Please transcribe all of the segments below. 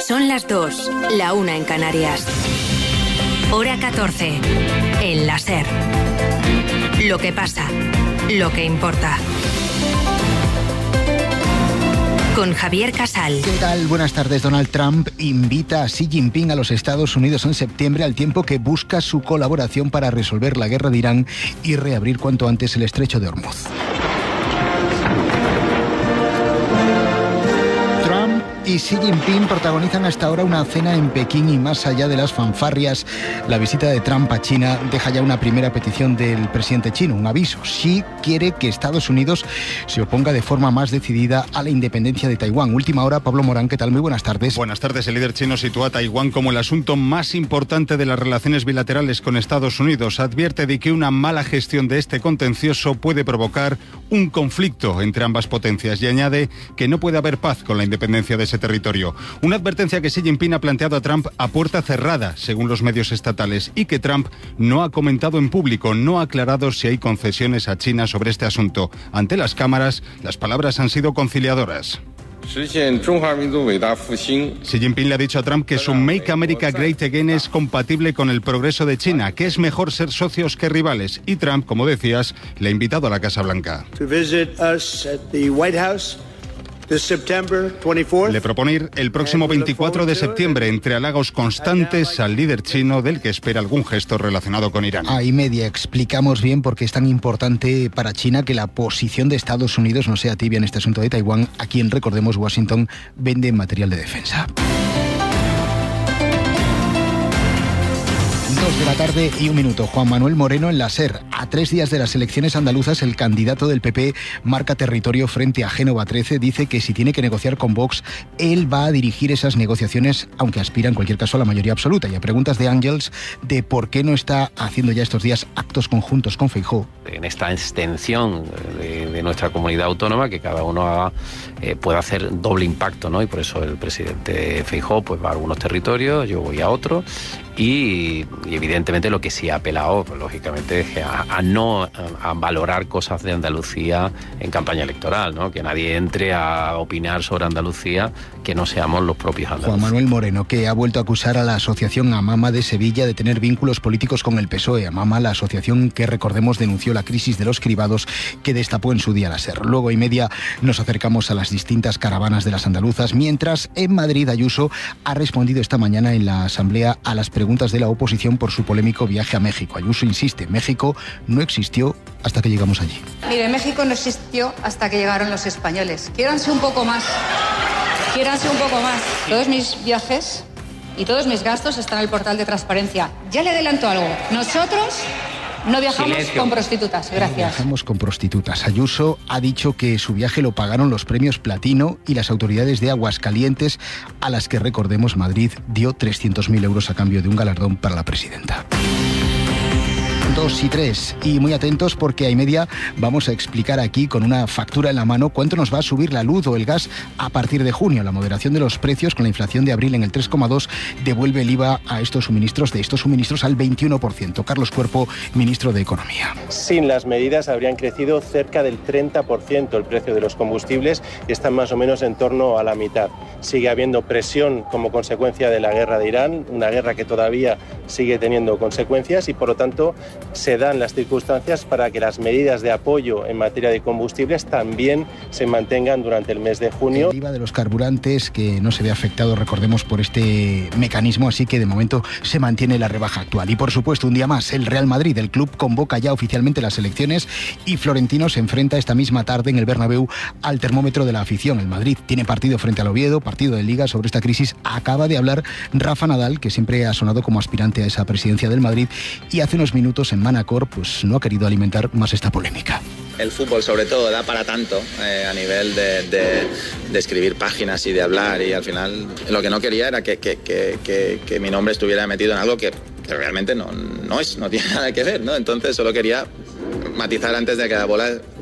Son las 2, la 1 en Canarias. Hora 14, en la SER. Lo que pasa, lo que importa. Con Javier Casal. ¿Qué tal? Buenas tardes. Donald Trump invita a Xi Jinping a los Estados Unidos en septiembre, al tiempo que busca su colaboración para resolver la guerra de Irán y reabrir cuanto antes el estrecho de Hormuz. Y Xi Jinping protagonizan hasta ahora una cena en Pekín y más allá de las fanfarrias, la visita de Trump a China deja ya una primera petición del presidente chino, un aviso. Xi quiere que Estados Unidos se oponga de forma más decidida a la independencia de Taiwán. Última hora, Pablo Morán, ¿qué tal? Muy buenas tardes. Buenas tardes. El líder chino sitúa a Taiwán como el asunto más importante de las relaciones bilaterales con Estados Unidos. Advierte de que una mala gestión de este contencioso puede provocar un conflicto entre ambas potencias y añade que no puede haber paz con la independencia de ese territorio. Una advertencia que Xi Jinping ha planteado a Trump a puerta cerrada, según los medios estatales, y que Trump no ha comentado en público, no ha aclarado si hay concesiones a China sobre este asunto. Ante las cámaras, las palabras han sido conciliadoras. Xi Jinping le ha dicho a Trump que su Make America Great Again es compatible con el progreso de China, que es mejor ser socios que rivales. Y Trump, como decías, le ha invitado a la Casa Blanca. Le propone ir el próximo 24 de septiembre, entre halagos constantes al líder chino, del que espera algún gesto relacionado con Irán. A y media explicamos bien por qué es tan importante para China que la posición de Estados Unidos no sea tibia en este asunto de Taiwán, a quien, recordemos, Washington vende material de defensa. 2 de la tarde y 1 minuto. Juan Manuel Moreno en la SER. A 3 días de las elecciones andaluzas, el candidato del PP marca territorio frente a Génova 13. Dice que si tiene que negociar con Vox, él va a dirigir esas negociaciones, aunque aspira en cualquier caso a la mayoría absoluta. Y a preguntas de Ángels de por qué no está haciendo ya estos días actos conjuntos con Feijóo. En esta extensión de nuestra comunidad autónoma, que cada uno pueda hacer doble impacto, ¿no? Y por eso el presidente Feijóo pues va a algunos territorios, yo voy a otros. Y evidentemente lo que sí ha apelado, pues, lógicamente, es a valorar cosas de Andalucía en campaña electoral, ¿no? Que nadie entre a opinar sobre Andalucía que no seamos los propios andaluces. Juan Manuel Moreno, que ha vuelto a acusar a la asociación Amama de Sevilla de tener vínculos políticos con el PSOE. Amama, la asociación que, recordemos, denunció la crisis de los cribados que destapó en su día la SER. Luego y media nos acercamos a las distintas caravanas de las andaluzas, mientras en Madrid Ayuso ha respondido esta mañana en la Asamblea a las preguntas de la oposición por su polémico viaje a México. Ayuso insiste, México no existió hasta que llegamos allí. Mire, México no existió hasta que llegaron los españoles. Quiéranse un poco más. Quiéranse un poco más. Todos mis viajes y todos mis gastos están en el portal de transparencia. Ya le adelanto algo. Nosotros no viajamos con prostitutas, gracias. No viajamos con prostitutas. Ayuso ha dicho que su viaje lo pagaron los premios Platino y las autoridades de Aguascalientes, a las que, recordemos, Madrid dio 300.000 euros a cambio de un galardón para la presidenta. 2 y 3. Y muy atentos porque a y media vamos a explicar aquí con una factura en la mano cuánto nos va a subir la luz o el gas a partir de junio. La moderación de los precios con la inflación de abril en el 3,2 devuelve el IVA a estos suministros al 21%. Carlos Cuerpo, ministro de Economía. Sin las medidas habrían crecido cerca del 30% el precio de los combustibles y están más o menos en torno a la mitad. Sigue habiendo presión como consecuencia de la guerra de Irán, una guerra que todavía sigue teniendo consecuencias y, por lo tanto, se dan las circunstancias para que las medidas de apoyo en materia de combustibles también se mantengan durante el mes de junio. El IVA de los carburantes, que no se ve afectado, recordemos, por este mecanismo, así que de momento se mantiene la rebaja actual. Y por supuesto, un día más, el Real Madrid, el club, convoca ya oficialmente las elecciones y Florentino se enfrenta esta misma tarde en el Bernabéu al termómetro de la afición. El Madrid tiene partido frente al Oviedo, partido de Liga. Sobre esta crisis acaba de hablar Rafa Nadal, que siempre ha sonado como aspirante a esa presidencia del Madrid, y hace unos minutos en Manacor pues no ha querido alimentar más esta polémica. El fútbol, sobre todo, da para tanto a nivel de escribir páginas y de hablar, y al final lo que no quería era que mi nombre estuviera metido en algo que realmente no tiene nada que ver, ¿no? Entonces solo quería matizar antes de que la bola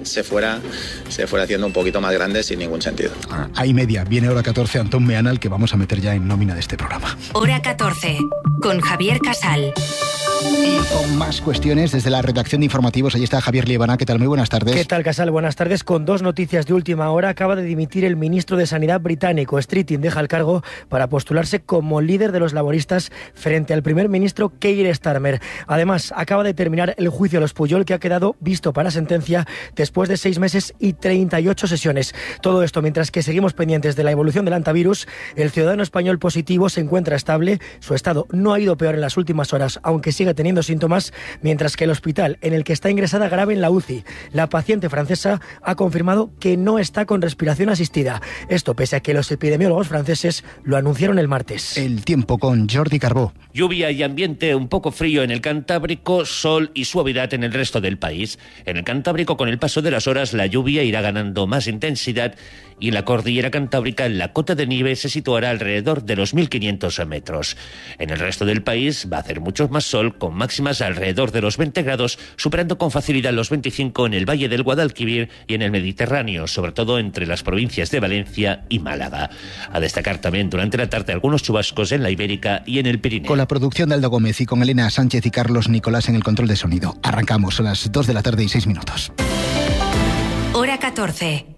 se fuera haciendo un poquito más grande sin ningún sentido. Ahí media, viene hora 14, Antón Meanal, que vamos a meter ya en nómina de este programa. Hora 14, con Javier Casal. Y con más cuestiones desde la redacción de informativos, allí está Javier Liebana. ¿Qué tal? Muy buenas tardes. ¿Qué tal, Casal? Buenas tardes. Con dos noticias de última hora, acaba de dimitir el ministro de Sanidad británico. Streeting deja el cargo para postularse como líder de los laboristas frente al primer ministro Keir Starmer. Además, acaba de terminar el juicio a los Pujol, que ha quedado visto para sentencia después de 6 meses y 38 sesiones. Todo esto mientras que seguimos pendientes de la evolución del hantavirus. El ciudadano español positivo se encuentra estable. Su estado no ha ido peor en las últimas horas, aunque sigue teniendo síntomas, mientras que el hospital en el que está ingresada grave en la UCI, la paciente francesa, ha confirmado que no está con respiración asistida. Esto pese a que los epidemiólogos franceses lo anunciaron el martes. El tiempo con Jordi Carbó. Lluvia y ambiente un poco frío en el Cantábrico, sol y suavidad en el resto del país. En el Cantábrico, con el paso de las horas, la lluvia irá ganando más intensidad y en la cordillera cantábrica la cota de nieve se situará alrededor de los 1.500 metros. En el resto del país va a hacer mucho más sol, con máximas alrededor de los 20 grados, superando con facilidad los 25 en el Valle del Guadalquivir y en el Mediterráneo, sobre todo entre las provincias de Valencia y Málaga. A destacar también durante la tarde algunos chubascos en la Ibérica y en el Pirineo. Con la producción de Aldo Gómez y con Elena Sánchez y Carlos Nicolás en el control de sonido. Arrancamos a las 2 de la tarde y 6 minutos. Hora 14.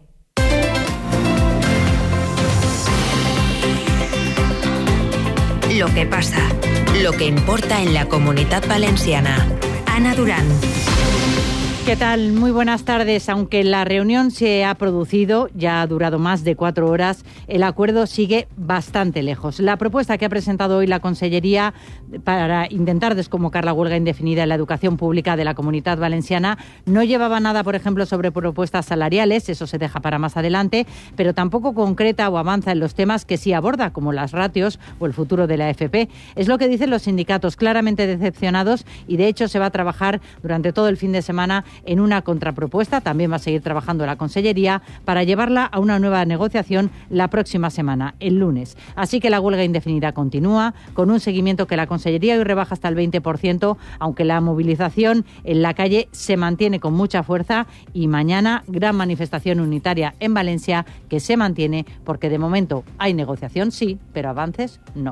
Lo que pasa, lo que importa en la Comunitat Valenciana. Ana Durán. ¿Qué tal? Muy buenas tardes. Aunque la reunión se ha producido, ya ha durado más de 4 horas, el acuerdo sigue bastante lejos. La propuesta que ha presentado hoy la Consellería para intentar desconvocar la huelga indefinida en la educación pública de la Comunitat Valenciana no llevaba nada, por ejemplo, sobre propuestas salariales, eso se deja para más adelante, pero tampoco concreta o avanza en los temas que sí aborda, como las ratios o el futuro de la FP. Es lo que dicen los sindicatos, claramente decepcionados, y de hecho se va a trabajar durante todo el fin de semana en una contrapropuesta. También va a seguir trabajando la Consellería para llevarla a una nueva negociación la próxima semana, el lunes. Así que la huelga indefinida continúa, con un seguimiento que la Consellería hoy rebaja hasta el 20%, aunque la movilización en la calle se mantiene con mucha fuerza, y mañana gran manifestación unitaria en Valencia que se mantiene porque de momento hay negociación, sí, pero avances no.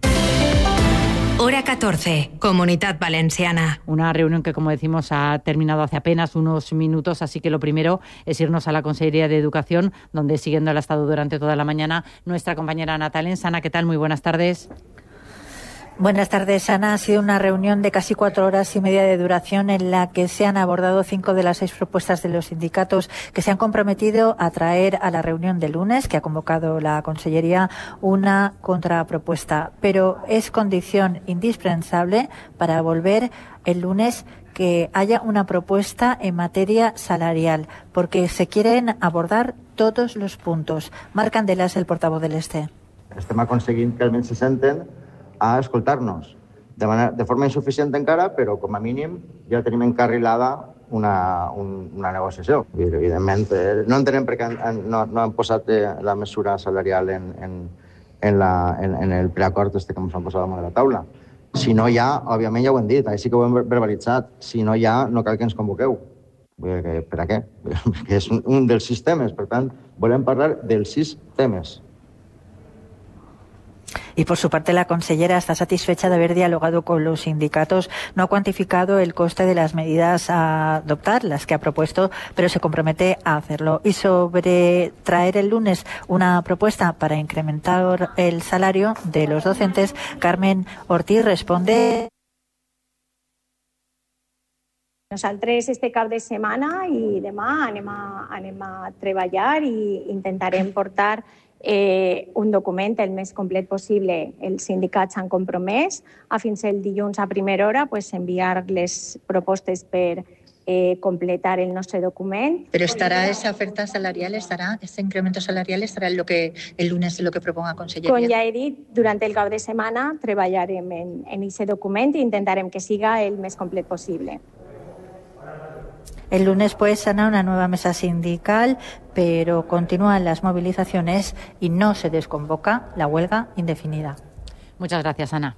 Hora 14, Comunitat Valenciana. Una reunión que, como decimos, ha terminado hace apenas unos minutos, así que lo primero es irnos a la Consellería de Educación, donde, siguiendo el estado durante toda la mañana, nuestra compañera Natalia Ensana. ¿Qué tal? Muy buenas tardes. Buenas tardes, Ana. Ha sido una reunión de casi 4 horas y media de duración en la que se han abordado 5 de las 6 propuestas de los sindicatos que se han comprometido a traer a la reunión del lunes, que ha convocado la Consellería, una contrapropuesta. Pero es condición indispensable para volver el lunes que haya una propuesta en materia salarial, porque se quieren abordar todos los puntos. Marc Candelas, el portavoz del Este. Estem aconseguint que almenys se senten a escoltar-nos de forma insuficient encara, però com a mínim ja tenim encarrilada una negociació. Evidentment, no entenem per què no han posat la mesura salarial en el preacord que ens han posat damunt de la taula. Si no hi ha, òbviament ja ho hem dit, així que ho hem verbalitzat, si no hi ha, no cal que ens convoqueu. Per a què? Perquè és un dels 6 temes, per tant, volem parlar dels 6 temes. Y por su parte, la consellera está satisfecha de haber dialogado con los sindicatos. No ha cuantificado el coste de las medidas a adoptar, las que ha propuesto, pero se compromete a hacerlo. Y sobre traer el lunes una propuesta para incrementar el salario de los docentes, Carmen Ortiz responde. Nosaltres este cap de setmana i demà anem a treballar i intentarem portar un document el més complet possible. Els sindicats s'han compromès a fins el dilluns a primera hora enviar les propostes per completar el nostre document. Pero estará esa oferta salarial, ese incremento salarial estará en el lunes en lo que proponga Conselleria. Com ja he dit, durant el cap de setmana treballarem en aquest document i intentarem que siga el més complet possible. El lunes, pues, Ana, una nueva mesa sindical, pero continúan las movilizaciones y no se desconvoca la huelga indefinida. Muchas gracias, Ana.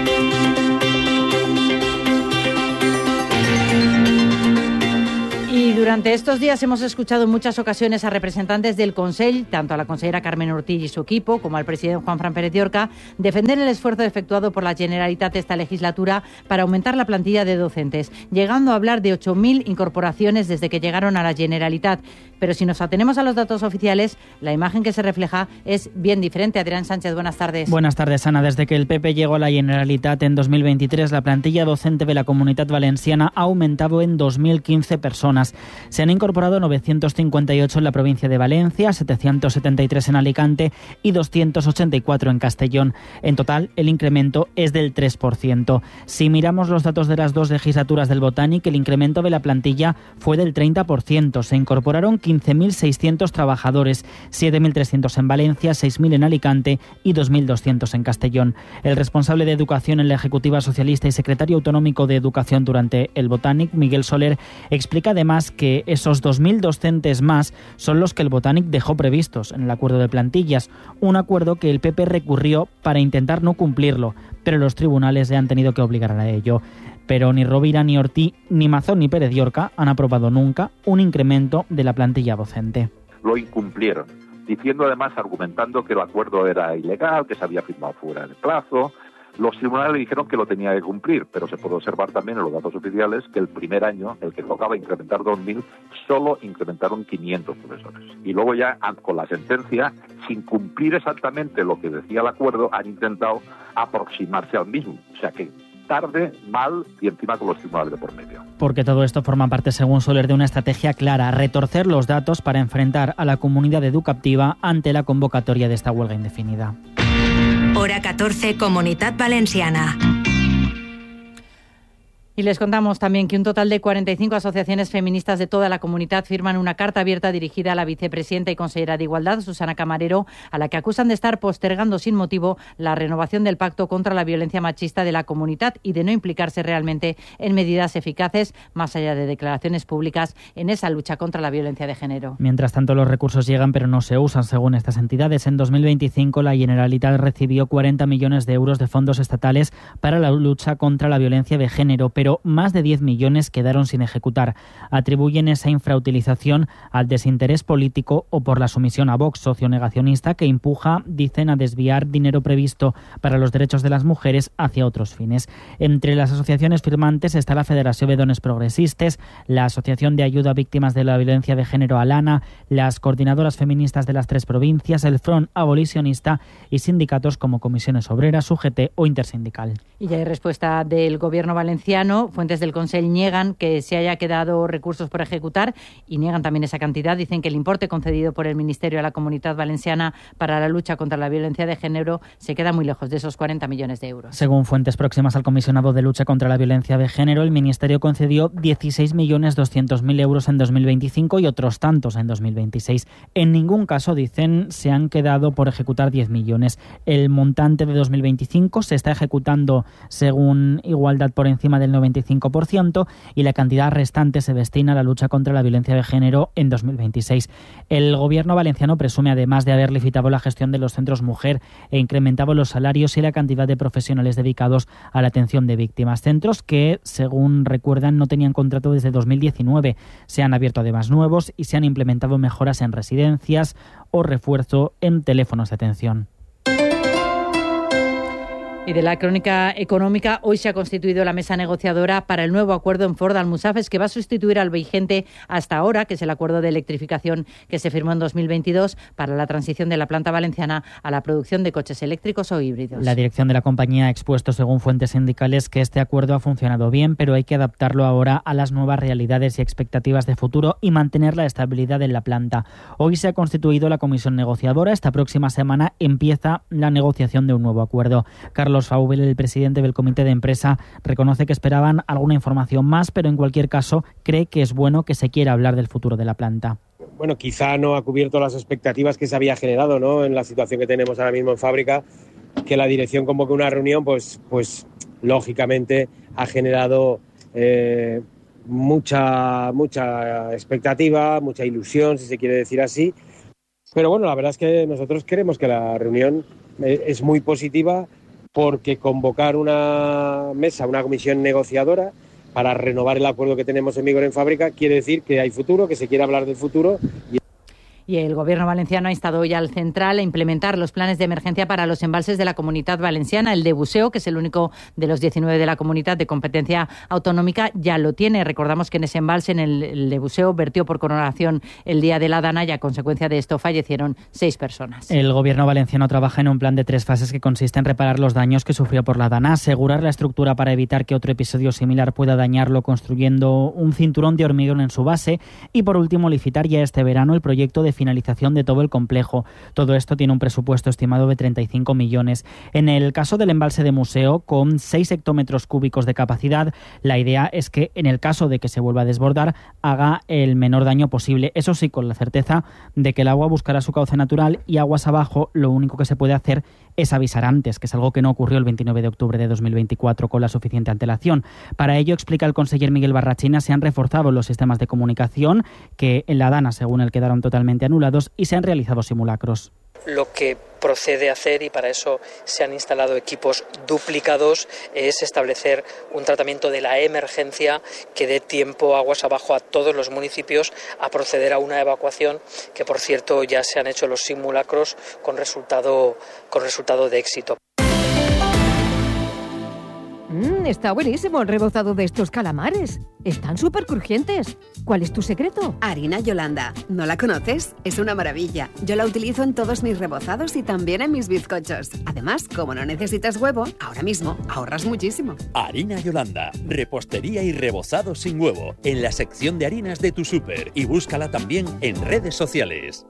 Y Y durante estos días hemos escuchado en muchas ocasiones a representantes del Consell, tanto a la consellera Carmen Ortiz y su equipo, como al presidente Juanfran Pérez de Orca, defender el esfuerzo efectuado por la Generalitat esta legislatura para aumentar la plantilla de docentes, llegando a hablar de 8.000 incorporaciones desde que llegaron a la Generalitat. Pero si nos atenemos a los datos oficiales, la imagen que se refleja es bien diferente. Adrián Sánchez, buenas tardes. Buenas tardes, Ana. Desde que el PP llegó a la Generalitat en 2023, la plantilla docente de la Comunitat Valenciana ha aumentado en 2.015 personas. Se han incorporado 958 en la provincia de Valencia, 773 en Alicante y 284 en Castellón. En total, el incremento es del 3%. Si miramos los datos de las dos legislaturas del Botànic, el incremento de la plantilla fue del 30%. Se incorporaron 15.600 trabajadores, 7.300 en Valencia, 6.000 en Alicante y 2.200 en Castellón. El responsable de Educación en la Ejecutiva Socialista y secretario autonómico de Educación durante el Botànic, Miguel Soler, explica además que esos 2.000 docentes más son los que el Botànic dejó previstos en el acuerdo de plantillas, un acuerdo que el PP recurrió para intentar no cumplirlo, pero los tribunales le han tenido que obligar a ello. Pero ni Rovira, ni Ortiz, ni Mazón, ni Pérez de Orca han aprobado nunca un incremento de la plantilla docente. Lo incumplieron, diciendo además, argumentando que el acuerdo era ilegal, que se había firmado fuera del plazo. Los tribunales le dijeron que lo tenía que cumplir, pero se puede observar también en los datos oficiales que el primer año, el que tocaba incrementar 2.000, solo incrementaron 500 profesores. Y luego ya, con la sentencia, sin cumplir exactamente lo que decía el acuerdo, han intentado aproximarse al mismo. O sea que tarde, mal y encima con los tribunales de por medio. Porque todo esto forma parte, según Soler, de una estrategia clara: retorcer los datos para enfrentar a la comunidad educativa ante la convocatoria de esta huelga indefinida. Hora 14, Comunitat Valenciana. Y les contamos también que un total de 45 asociaciones feministas de toda la comunidad firman una carta abierta dirigida a la vicepresidenta y consellera de Igualdad, Susana Camarero, a la que acusan de estar postergando sin motivo la renovación del pacto contra la violencia machista de la comunidad y de no implicarse realmente en medidas eficaces, más allá de declaraciones públicas, en esa lucha contra la violencia de género. Mientras tanto, los recursos llegan pero no se usan, según estas entidades. En 2025, la Generalitat recibió 40 millones de euros de fondos estatales para la lucha contra la violencia de género, pero más de 10 millones quedaron sin ejecutar. Atribuyen esa infrautilización al desinterés político o por la sumisión a Vox, socio negacionista, que empuja, dicen, a desviar dinero previsto para los derechos de las mujeres hacia otros fines. Entre las asociaciones firmantes está la Federación de Dones Progresistes, la Asociación de Ayuda a Víctimas de la Violencia de Género Alana, las coordinadoras feministas de las 3 provincias, el Front Abolicionista y sindicatos como Comisiones Obreras, UGT o Intersindical. Y ya hay respuesta del Gobierno valenciano. Fuentes del Consell niegan que se haya quedado recursos por ejecutar y niegan también esa cantidad. Dicen que el importe concedido por el Ministerio a la Comunitat Valenciana para la lucha contra la violencia de género se queda muy lejos de esos 40 millones de euros. Según fuentes próximas al comisionado de lucha contra la violencia de género, el Ministerio concedió 16.200.000 euros en 2025 y otros tantos en 2026. En ningún caso, dicen, se han quedado por ejecutar 10 millones. El montante de 2025 se está ejecutando, según Igualdad, por encima del 95% y la cantidad restante se destina a la lucha contra la violencia de género en 2026. El Gobierno valenciano presume, además de haber licitado la gestión de los centros mujer e incrementado los salarios y la cantidad de profesionales dedicados a la atención de víctimas. Centros que, según recuerdan, no tenían contrato desde 2019. Se han abierto además nuevos y se han implementado mejoras en residencias o refuerzo en teléfonos de atención. Y de la crónica económica, hoy se ha constituido la mesa negociadora para el nuevo acuerdo en Ford Almusafes, que va a sustituir al vigente hasta ahora, que es el acuerdo de electrificación que se firmó en 2022 para la transición de la planta valenciana a la producción de coches eléctricos o híbridos. La dirección de la compañía ha expuesto, según fuentes sindicales, que este acuerdo ha funcionado bien, pero hay que adaptarlo ahora a las nuevas realidades y expectativas de futuro y mantener la estabilidad en la planta. Hoy se ha constituido la comisión negociadora. Esta próxima semana empieza la negociación de un nuevo acuerdo. Carlos Faubel, el presidente del comité de empresa, reconoce que esperaban alguna información más, pero en cualquier caso cree que es bueno que se quiera hablar del futuro de la planta. Bueno, quizá no ha cubierto las expectativas que se había generado, ¿no?, en la situación que tenemos ahora mismo en fábrica, que la dirección convoque una reunión, pues lógicamente ha generado mucha expectativa, mucha ilusión, si se quiere decir así. Pero bueno, la verdad es que nosotros creemos que la reunión es muy positiva, porque convocar una mesa, una comisión negociadora, para renovar el acuerdo que tenemos en vigor en fábrica, quiere decir que hay futuro, que se quiere hablar del futuro. Y el Gobierno valenciano ha instado hoy al Central a implementar los planes de emergencia para los embalses de la Comunitat Valenciana. El de Buseo, que es el único de los 19 de la comunidad de competencia autonómica, ya lo tiene. Recordamos que en ese embalse, en el de Buseo, vertió por coronación el día de la Dana y a consecuencia de esto fallecieron 6 personas. El Gobierno valenciano trabaja en un plan de 3 fases que consiste en reparar los daños que sufrió por la Dana, asegurar la estructura para evitar que otro episodio similar pueda dañarlo construyendo un cinturón de hormigón en su base y, por último, licitar ya este verano el proyecto de finalización de todo el complejo. Todo esto tiene un presupuesto estimado de 35 millones. En el caso del embalse de Museo, con 6 hectómetros cúbicos de capacidad, la idea es que, en el caso de que se vuelva a desbordar, haga el menor daño posible. Eso sí, con la certeza de que el agua buscará su cauce natural y aguas abajo, lo único que se puede hacer es avisar antes, que es algo que no ocurrió el 29 de octubre de 2024 con la suficiente antelación. Para ello, explica el conseller Miguel Barrachina, se han reforzado los sistemas de comunicación que en la Dana, según él, quedaron totalmente anulados y se han realizado simulacros. Lo que procede a hacer, y para eso se han instalado equipos duplicados, es establecer un tratamiento de la emergencia que dé tiempo aguas abajo a todos los municipios a proceder a una evacuación, que por cierto ya se han hecho los simulacros con resultado de éxito. Está buenísimo el rebozado de estos calamares. Están súper crujientes. ¿Cuál es tu secreto? Harina Yolanda. ¿No la conoces? Es una maravilla. Yo la utilizo en todos mis rebozados y también en mis bizcochos. Además, como no necesitas huevo, ahora mismo ahorras muchísimo. Harina Yolanda. Repostería y rebozado sin huevo. En la sección de harinas de tu súper. Y búscala también en redes sociales.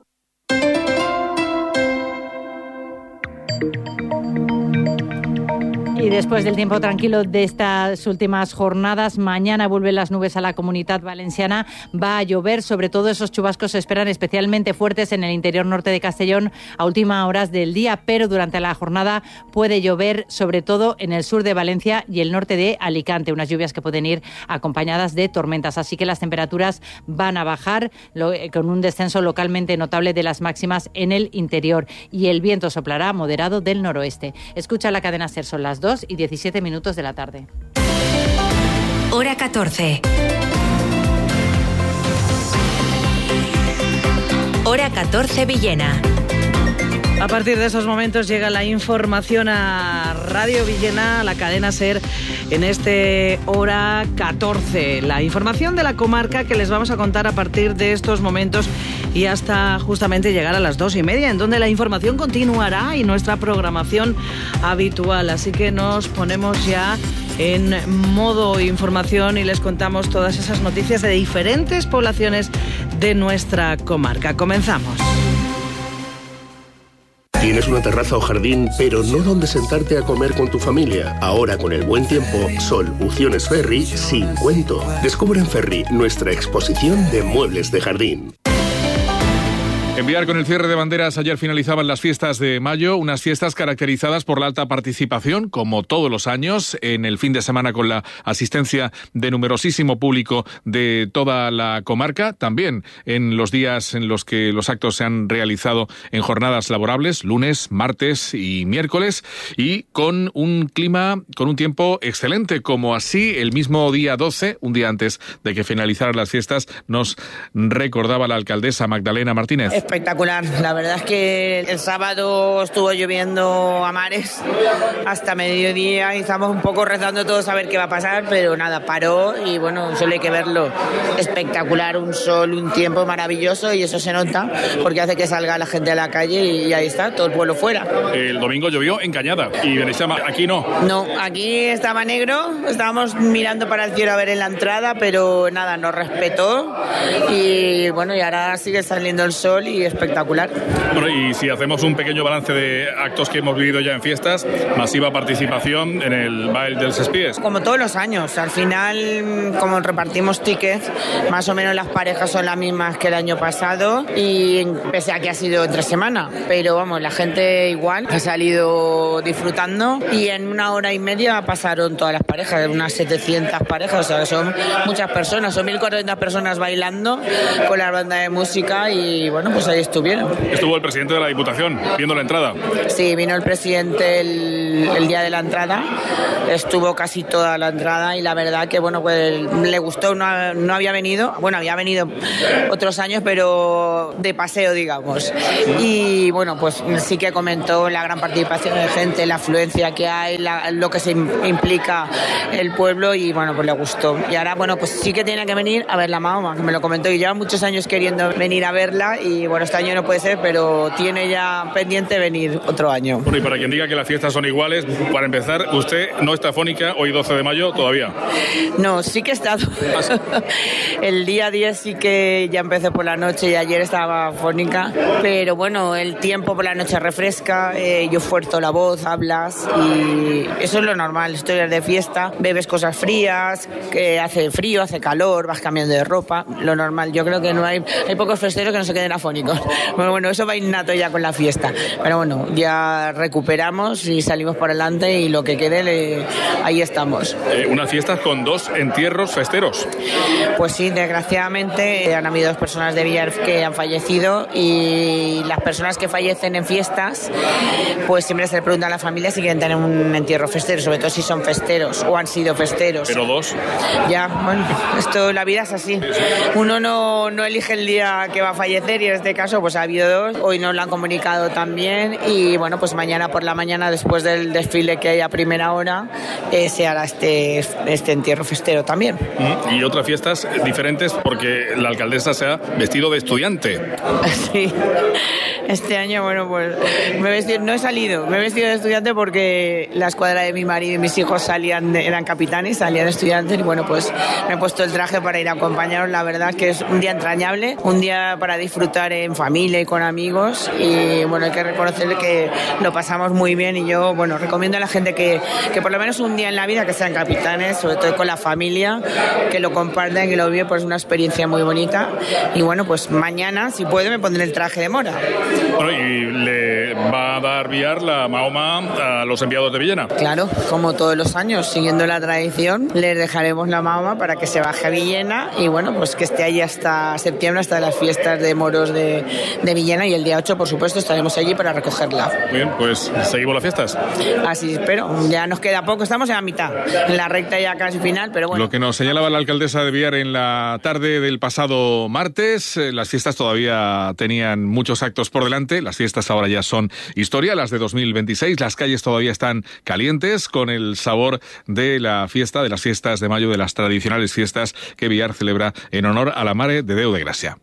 Y después del tiempo tranquilo de estas últimas jornadas, mañana vuelven las nubes a la Comunitat Valenciana. Va a llover, sobre todo esos chubascos se esperan especialmente fuertes en el interior norte de Castellón a últimas horas del día, pero durante la jornada puede llover sobre todo en el sur de Valencia y el norte de Alicante, unas lluvias que pueden ir acompañadas de tormentas, así que las temperaturas van a bajar con un descenso localmente notable de las máximas en el interior y el viento soplará moderado del noroeste. Escucha la cadena SER, son las 2:17 de la tarde. Hora 14. Hora 14 Villena. A partir de esos momentos llega la información a Radio Villena, a la cadena SER, en este Hora 14. La información de la comarca que les vamos a contar a partir de estos momentos y hasta justamente llegar a las 2:30, en donde la información continuará y nuestra programación habitual. Así que nos ponemos ya en modo información y les contamos todas esas noticias de diferentes poblaciones de nuestra comarca. Comenzamos. ¿Tienes una terraza o jardín, pero no donde sentarte a comer con tu familia? Ahora, con el buen tiempo, Soluciones Ferri sin cuento. Descubre en Ferri nuestra exposición de muebles de jardín. Enviar con el cierre de banderas. Ayer finalizaban las fiestas de mayo, unas fiestas caracterizadas por la alta participación, como todos los años, en el fin de semana con la asistencia de numerosísimo público de toda la comarca, también en los días en los que los actos se han realizado en jornadas laborables, lunes, martes y miércoles, y con un clima, con un tiempo excelente, como así el mismo día 12, un día antes de que finalizaran las fiestas, nos recordaba la alcaldesa Magdalena Martínez. Espectacular, la verdad es que el sábado estuvo lloviendo a mares hasta mediodía y estamos un poco rezando todos a ver qué va a pasar, pero nada, paró y bueno, solo hay que verlo. Espectacular, un sol, un tiempo maravilloso y eso se nota porque hace que salga la gente a la calle y ahí está, todo el pueblo fuera. El domingo llovió en Cañada y Beneixama, aquí no. No, aquí estaba negro, estábamos mirando para el cielo a ver en la entrada, pero nada, nos respetó y bueno, y ahora sigue saliendo el sol y espectacular. Bueno, y si hacemos un pequeño balance de actos que hemos vivido ya en fiestas, masiva participación en el Baile dels Espies. Como todos los años, al final, como repartimos tickets, más o menos las parejas son las mismas que el año pasado y pese a que ha sido entre semana, pero vamos, la gente igual ha salido disfrutando y en 1 hora y media pasaron todas las parejas, unas 700 parejas, o sea, son muchas personas, son 1.400 personas bailando con la banda de música y bueno, pues pues ahí estuvieron. Estuvo el presidente de la Diputación viendo la entrada. Sí, vino el presidente el día de la entrada, estuvo casi toda la entrada y la verdad que bueno, pues le gustó, no había venido, bueno, había venido otros años, pero de paseo, digamos. Y bueno, pues sí que comentó la gran participación de gente, la afluencia que hay, lo que se implica el pueblo y bueno, pues le gustó. Y ahora, bueno, pues sí que tiene que venir a ver la Mahoma, que me lo comentó y lleva muchos años queriendo venir a verla y bueno, este año no puede ser, pero tiene ya pendiente venir otro año. Bueno, y para quien diga que las fiestas son iguales, para empezar, usted no está afónica hoy 12 de mayo todavía. No, sí que he estado. El día 10 sí que ya empecé por la noche y ayer estaba afónica, pero bueno, el tiempo por la noche refresca, yo fuerzo la voz, hablas y eso es lo normal, historias de fiesta, bebes cosas frías, que hace frío, hace calor, vas cambiando de ropa, lo normal. Yo creo que no hay pocos festeros que no se queden afónicos. Bueno, eso va innato ya con la fiesta, pero bueno, ya recuperamos y salimos por adelante y lo que quede, ahí estamos. Unas fiestas con 2 entierros festeros. Pues sí, desgraciadamente han habido 2 personas de Villar que han fallecido y las personas que fallecen en fiestas, pues siempre se le pregunta a la familia si quieren tener un entierro festero, sobre todo si son festeros o han sido festeros. Pero 2. Ya, bueno, la vida es así. Uno no elige el día que va a fallecer y en este caso pues ha habido 2, hoy nos lo han comunicado también y bueno, pues mañana por la mañana después del desfile que hay a primera hora se hará este entierro festero también. Y otras fiestas diferentes porque la alcaldesa se ha vestido de estudiante. Sí, este año bueno pues me he vestido de estudiante porque la escuadra de mi marido y mis hijos eran capitanes, salían estudiantes y bueno pues me he puesto el traje para ir a acompañarlos. La verdad es que es un día entrañable, un día para disfrutar en familia y con amigos y bueno, hay que reconocerle que lo pasamos muy bien y yo bueno, recomiendo a la gente que por lo menos un día en la vida que sean capitanes, sobre todo con la familia, que lo compartan, que lo viven, pues es una experiencia muy bonita y bueno, pues mañana si puedo me pondré el traje de mora. Bueno, y le va a dar Villar la Mahoma a los enviados de Villena. Claro, como todos los años, siguiendo la tradición, les dejaremos la Mahoma para que se baje a Villena y bueno, pues que esté allí hasta septiembre, hasta las fiestas de moros de Villena y el día 8, por supuesto, estaremos allí para recogerla. Bien, pues seguimos las fiestas. Así espero, ya nos queda poco, estamos en la mitad, en la recta ya casi final, pero bueno. Lo que nos señalaba la alcaldesa de Villar en la tarde del pasado martes, las fiestas todavía tenían muchos actos por delante, las fiestas ahora ya son historia, las de 2026, las calles todavía están calientes con el sabor de la fiesta, de las fiestas de mayo, de las tradicionales fiestas que Villar celebra en honor a la Mare de Déu de Gracia.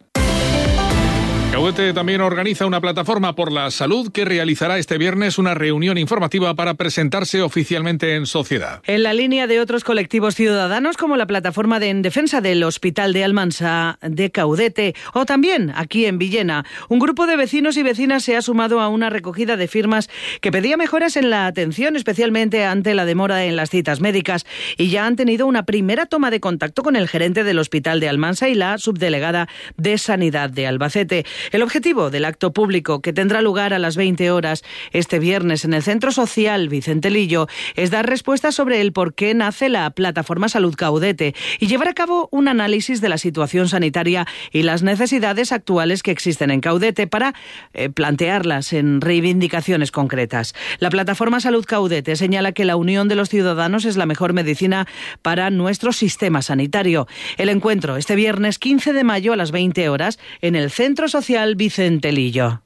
Caudete también organiza una plataforma por la salud que realizará este viernes una reunión informativa para presentarse oficialmente en sociedad. En la línea de otros colectivos ciudadanos como la plataforma en defensa del Hospital de Almansa de Caudete o también aquí en Villena, un grupo de vecinos y vecinas se ha sumado a una recogida de firmas que pedía mejoras en la atención, especialmente ante la demora en las citas médicas, y ya han tenido una primera toma de contacto con el gerente del Hospital de Almansa y la subdelegada de Sanidad de Albacete. El objetivo del acto público, que tendrá lugar a las 20 horas este viernes en el Centro Social Vicente Lillo, es dar respuestas sobre el por qué nace la Plataforma Salud Caudete y llevar a cabo un análisis de la situación sanitaria y las necesidades actuales que existen en Caudete para plantearlas en reivindicaciones concretas. La Plataforma Salud Caudete señala que la unión de los ciudadanos es la mejor medicina para nuestro sistema sanitario. El encuentro este viernes 15 de mayo a las 20 horas en el Centro Social Vicente Lillo.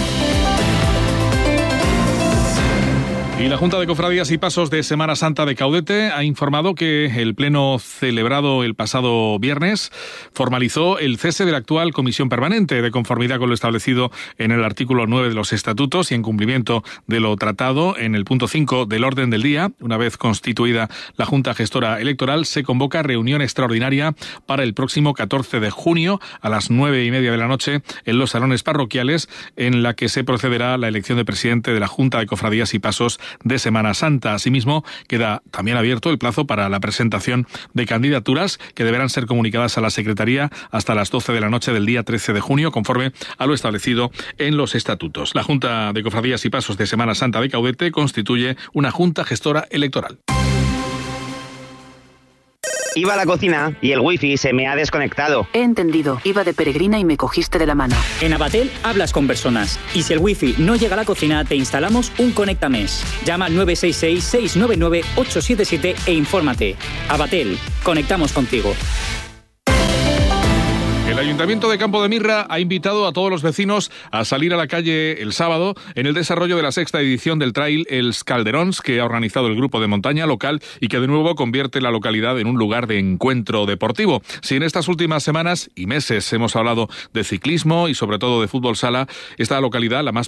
Y la Junta de Cofradías y Pasos de Semana Santa de Caudete ha informado que el pleno celebrado el pasado viernes formalizó el cese de la actual comisión permanente de conformidad con lo establecido en el artículo 9 de los estatutos y en cumplimiento de lo tratado en el punto 5 del orden del día. Una vez constituida la Junta Gestora Electoral, se convoca reunión extraordinaria para el próximo 14 de junio a las 9:30 de la noche en los salones parroquiales, en la que se procederá a la elección de presidente de la Junta de Cofradías y Pasos de Semana Santa. Asimismo, queda también abierto el plazo para la presentación de candidaturas que deberán ser comunicadas a la Secretaría hasta las 12 de la noche del día 13 de junio, conforme a lo establecido en los estatutos. La Junta de Cofradías y Pasos de Semana Santa de Caudete constituye una Junta Gestora Electoral. Iba a la cocina y el wifi se me ha desconectado. He entendido. Iba de peregrina y me cogiste de la mano. En Abatel hablas con personas. Y si el wifi no llega a la cocina, te instalamos un Conectames. Llama al 966-699-877 e infórmate. Abatel, conectamos contigo. El Ayuntamiento de Campo de Mirra ha invitado a todos los vecinos a salir a la calle el sábado en el desarrollo de la 6ª edición del trail Els Calderons, que ha organizado el grupo de montaña local y que de nuevo convierte la localidad en un lugar de encuentro deportivo. Si en estas últimas semanas y meses hemos hablado de ciclismo y sobre todo de fútbol sala, esta localidad, la más